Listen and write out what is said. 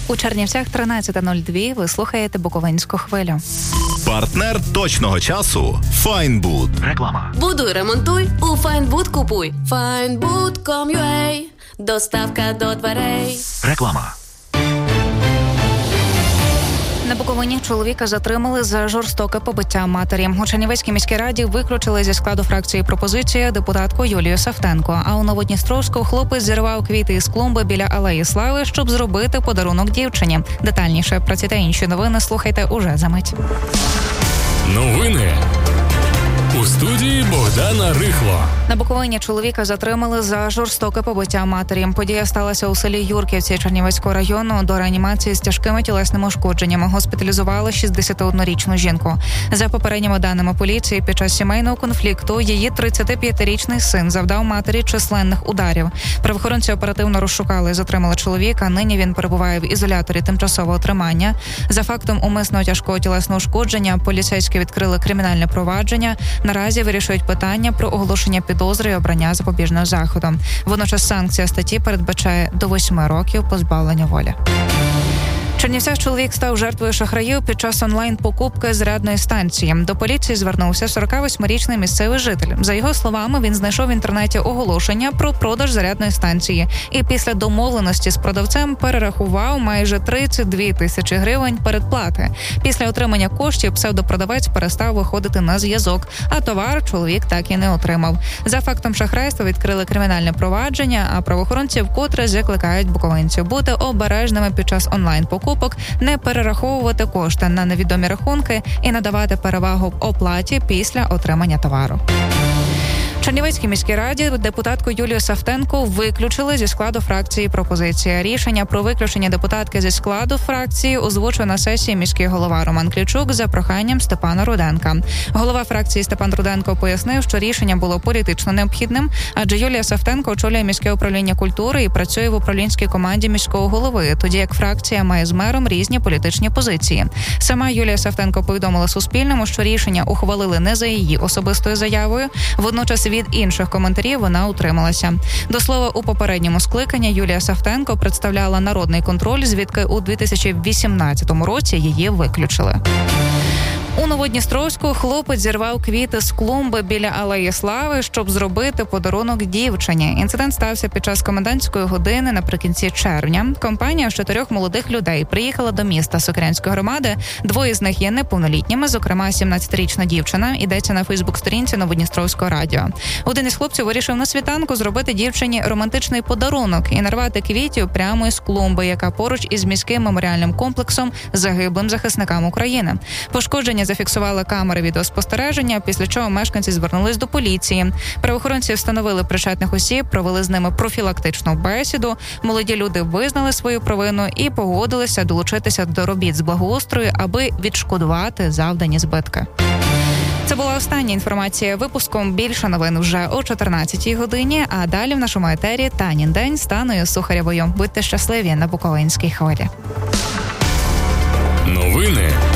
У Чернівцях 13:02. Ви слухаєте Буковинську хвилю. Партнер точного часу – Файнбуд. Реклама. Будуй, ремонтуй, у Файнбуд купуй. Findbood.com.ua. Доставка до дверей. Реклама. На Буковині чоловіка затримали за жорстоке побиття матері. У Чернівецькій міській раді виключили зі складу фракції пропозиції депутатку Юлію Савтенко. А у Новодністровську хлопець зірвав квіти із клумби біля Алеї Слави, щоб зробити подарунок дівчині. Детальніше про ці та інші новини слухайте уже за мить. Новини у студії Богдана Рихло. На Буковині чоловіка затримали за жорстоке побиття матері. Подія сталася у селі Юрківці Чернівецького району. До реанімації з тяжкими тілесними ушкодженнями госпіталізували 61-річну жінку. За попередніми даними поліції, під час сімейного конфлікту її 35-річний син завдав матері численних ударів. Правоохоронці оперативно розшукали і затримали чоловіка. Нині він перебуває в ізоляторі тимчасового тримання. За фактом умисного тяжкого тілесного ушкодження поліцейські відкрили кримінальне провадження. Наразі вирішують питання про оголошення підозри і обрання запобіжного заходу. Водночас санкція статті передбачає до 8 років позбавлення волі. В Чернівцях чоловік став жертвою шахраїв під час онлайн-покупки зарядної станції. До поліції звернувся 48-річний місцевий житель. За його словами, він знайшов в інтернеті оголошення про продаж зарядної станції і після домовленості з продавцем перерахував майже 32 тисячі гривень передплати. Після отримання коштів псевдопродавець перестав виходити на зв'язок, а товар чоловік так і не отримав. За фактом шахрайства відкрили кримінальне провадження, а правоохоронці вкотре закликають буковинців бути обережними під час онлайн-покупок, не перераховувати кошти на невідомі рахунки і надавати перевагу оплаті після отримання товару. В Чернівецькій міській раді депутатку Юлію Савтенко виключили зі складу фракції пропозиція. Рішення про виключення депутатки зі складу фракції озвучив на сесії міський голова Роман Клічук за проханням Степана Руденка. Голова фракції Степан Руденко пояснив, що рішення було політично необхідним, адже Юлія Савтенко очолює міське управління культури і працює в управлінській команді міського голови, тоді як фракція має з мером різні політичні позиції. Сама Юлія Савтенко повідомила Суспільному, що рішення ухвалили не за її особистою заявою, водночас від інших коментарів вона утрималася. До слова, у попередньому скликанні Юлія Савтенко представляла народний контроль, звідки у 2018 році її виключили. У Новодністровську хлопець зірвав квіти з клумби біля Алеї Слави, щоб зробити подарунок дівчині. Інцидент стався під час комендантської години наприкінці червня. Компанія з 4 молодих людей приїхала до міста Сокирянської громади. 2 з них є неповнолітніми, зокрема 17-річна дівчина, йдеться на Фейсбук-сторінці Новодністровського радіо. Один із хлопців вирішив на світанку зробити дівчині романтичний подарунок і нарвати квітів прямо із клумби, яка поруч із міським меморіальним комплексом загиблим захисникам України. Пошкодження зафіксували камери відеоспостереження, після чого мешканці звернулись до поліції. Правоохоронці встановили причетних осіб, провели з ними профілактичну бесіду. Молоді люди визнали свою провину і погодилися долучитися до робіт з благоустрою, аби відшкодувати завдані збитки. Це була остання інформація випуском. Більше новин вже о 14-й годині, а далі в нашому етері Танін день з Таною Сухарєвою. Будьте щасливі на Буковинській хвилі. Новини